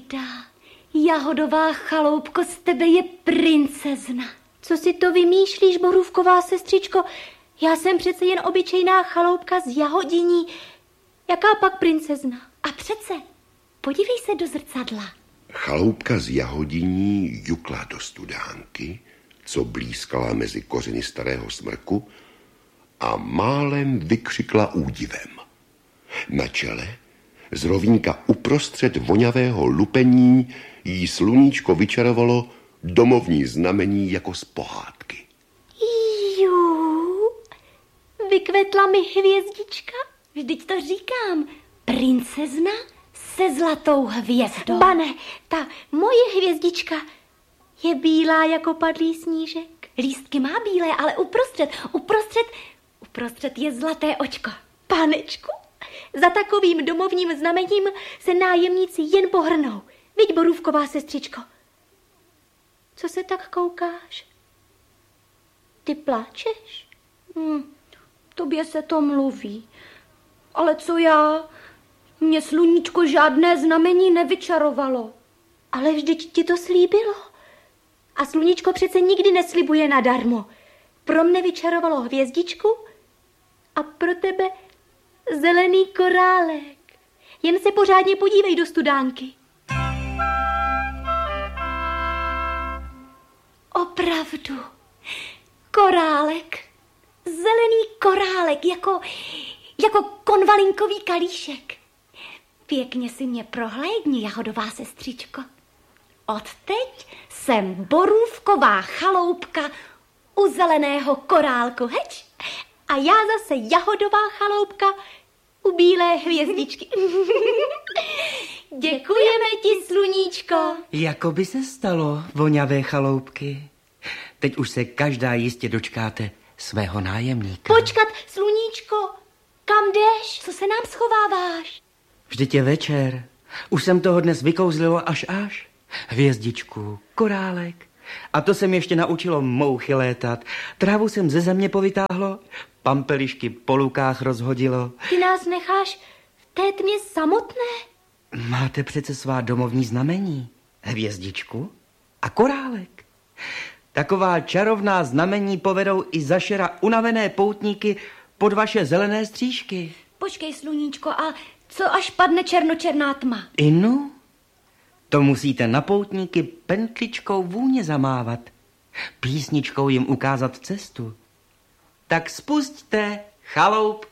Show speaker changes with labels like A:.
A: pravda. Jahodová chaloupko, z tebe je princezna.
B: Co si to vymýšlíš, borůvková sestřičko? Já jsem přece jen obyčejná chaloupka z Jahodiní. Jaká pak princezna?
A: A přece, podívej se do zrcadla.
C: Chaloupka z Jahodiní jukla do studánky, co blízkala mezi kořeny starého smrku, a málem vykřikla údivem. Na čele, z rovínka uprostřed vonavého lupení, jí sluníčko vyčarovalo domovní znamení jako z pohádky.
B: Jú, vykvetla mi hvězdička?
A: Vždyť to říkám, princezna se zlatou hvězdou.
B: Pane, ta moje hvězdička je bílá jako padlý snížek.
A: Lístky má bílé, ale uprostřed je zlaté očko.
B: Panečku, za takovým domovním znamením se nájemníci jen pohrnou. Viď, borůvková sestřičko. Co se tak koukáš? Ty pláčeš?
A: Tobě se to mluví. Ale co já? Mně sluníčko žádné znamení nevyčarovalo.
B: Ale vždyť ti to slíbilo. A sluníčko přece nikdy neslibuje nadarmo. Pro mne vyčarovalo hvězdičku a pro tebe zelený korálek. Jen se pořádně podívej do studánky.
A: Opravdu. Korálek. Zelený korálek, jako konvalinkový kalíšek. Pěkně si mě prohlédni, jahodová sestřičko. Odteď jsem borůvková chaloupka u zeleného korálku, heč?
B: A já zase jahodová chaloupka u bílé hvězdičky.
A: Děkujeme ti, sluníčko.
D: Jako by se stalo, voňavé chaloupky. Teď už se každá jistě dočkáte svého nájemníka.
B: Počkat, sluníčko, kam jdeš?
A: Co se nám schováváš?
D: Vždyť je večer. Už jsem toho dnes vykouzlilo až. Hvězdičku, korálek. A to jsem ještě naučilo mouchy létat. Trávu jsem ze země povytáhlo, pampelišky po lukách rozhodilo.
B: Ty nás necháš v té tmě samotné?
D: Máte přece svá domovní znamení. Hvězdičku a korálek. Taková čarovná znamení povedou i za šera unavené poutníky pod vaše zelené střížky.
A: Počkej, sluníčko, a co až padne černočerná tma?
D: Inu? To musíte na poutníky pentličkou vůně zamávat. Písničkou jim ukázat cestu. Tak spusťte, chaloupky.